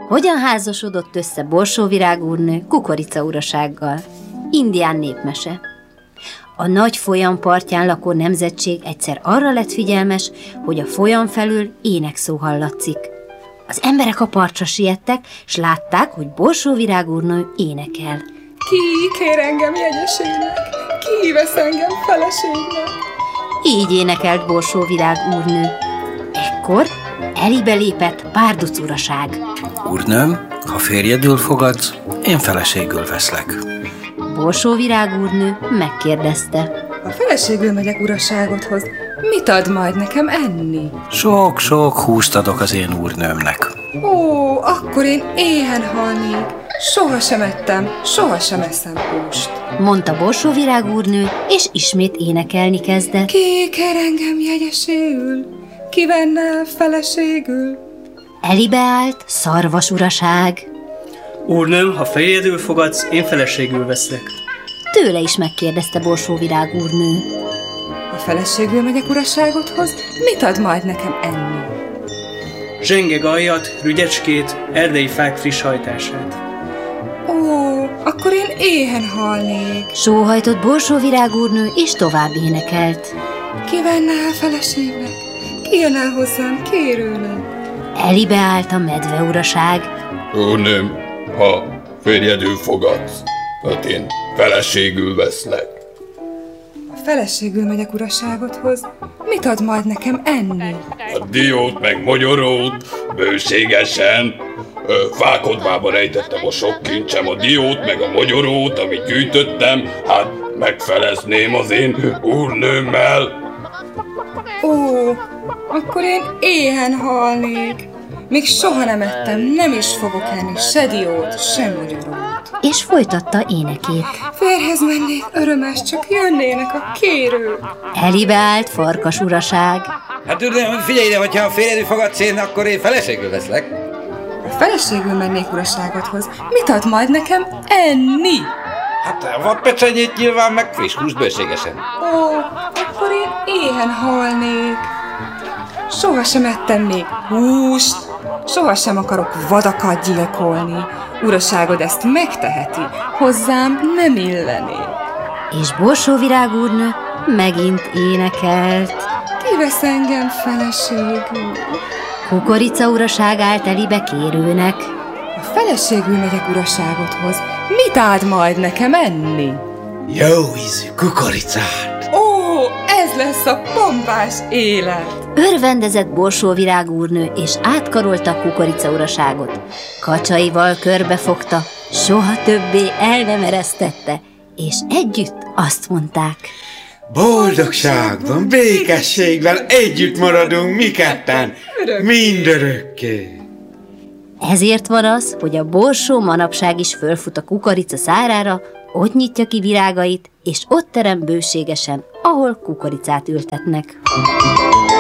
Hogyan házasodott össze Borsóvirág úrnő Kukoricaurasággal? Indián népmese. A nagy folyam partján lakó nemzetség egyszer arra lett figyelmes, hogy a folyam felül énekszó hallatszik. Az emberek a partra siettek, s látták, hogy Borsóvirág úrnő énekel. Ki kér engem jegyeségnek? Ki vesz engem feleségnek? Így énekelt Borsóvirág úrnő. Ekkor elébe lépett Párduc uraság. Úrnőm, ha férjedül fogadsz, én feleségül veszlek. Borsóvirág úrnő megkérdezte. Ha feleségül megyek uraságodhoz, mit ad majd nekem enni? Sok-sok húst adok az én úrnőmnek. Ó, akkor én éhen halnék. Sohasem ettem, sohasem eszem húst. Mondta Borsóvirág úrnő, és ismét énekelni kezdett. Ki kér engem jegyeségül? Ki venne el feleségül? Elébe állt Szarvas uraság. Úrnőm, ha férjedül fogadsz, én feleségül veszlek. Tőle is megkérdezte Borsóvirág úrnő. Ha feleségül megyek uraságodhoz, mit ad majd nekem enni? Zsenge gajjat, rügyecskét, erdei fák friss hajtását. Ó, akkor én éhen halnék. Sóhajtott Borsóvirág úrnő, és tovább énekelt. Ki venne el feleségnek? Ki jön el hozzám kérőnek? Elébe állt a medve uraság. Úrnőm, ha férjedül fogadsz, hát én feleségül veszlek. Ha feleségül megyek uraságodhoz, mit ad majd nekem enni? A diót meg mogyorót, bőségesen. Fákodvába rejtettem a sok kincsem, a diót meg a mogyorót, amit gyűjtöttem, hát megfelezném az én úrnőmmel. Ó, akkor én éhen halnék. Még soha nem ettem, nem is fogok enni se diót, se mogyorót. És folytatta énekét. Férjhez mennék örömes, csak jönnének a kérők. Elébe állt Farkas uraság. Hát úrnőm, figyelj ide, hogyha a férjedül fogadsz én, akkor én feleségül veszlek. Ha feleségül mennék uraságodhoz, mit ad majd nekem enni? Hát a vadpecsenyét nyilván, meg friss húst bőségesen. Ó, akkor én éhen halnék. Sohasem ettem még húst, sohasem akarok vadakat gyilkolni. Uraságod ezt megteheti, hozzám nem illené. És Borsóvirág úrnő megint énekelt. Ki vesz engem feleségül? Kukoricauraság állt elébe kérőnek. Ha feleségül megyek uraságodhoz, mit ad majd nekem enni? Jó ízű kukoricát! Ó, ez lesz a pompás élet! Örvendezett Borsóvirág úrnő, és átkarolta a Kukoricauraságot. Kacsaival körbefogta, soha többé el nem eresztette, és együtt azt mondták. Boldogságban, békességben együtt maradunk mi ketten, mindörökké. Ezért van az, hogy a borsó manapság is fölfut a kukorica szárára, ott nyitja ki virágait, és ott terem bőségesen, ahol kukoricát ültetnek.